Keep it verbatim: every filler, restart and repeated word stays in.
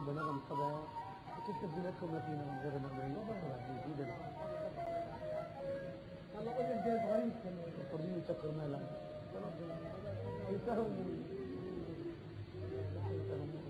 بنغم طبعا كنت بيناتكم ما فينا من غير نغمة والله جديدة. الله قول الجاي غريب كمان. القرنين يسكر مالا. يسهل